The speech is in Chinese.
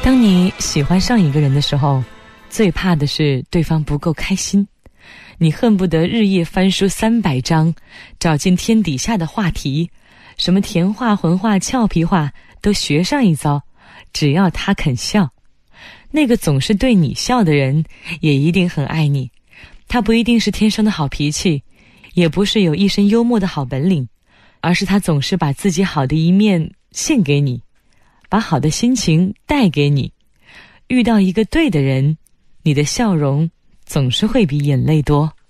当你喜欢上一个人的时候，最怕的是对方不够开心。你恨不得日夜翻书300章，找尽天底下的话题，什么甜话、混话、俏皮话都学上一遭，只要他肯笑。那个总是对你笑的人，也一定很爱你。他不一定是天生的好脾气，也不是有一身幽默的好本领，而是他总是把自己好的一面献给你，把好的心情带给你。遇到一个对的人，你的笑容总是会比眼泪多。